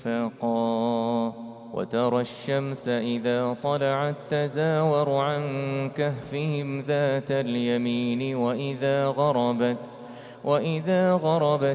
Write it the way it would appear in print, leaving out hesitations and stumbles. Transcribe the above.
وفاقا وترى الشمس إذا طلعت تزاور عن كهفهم ذات اليمين وإذا غربت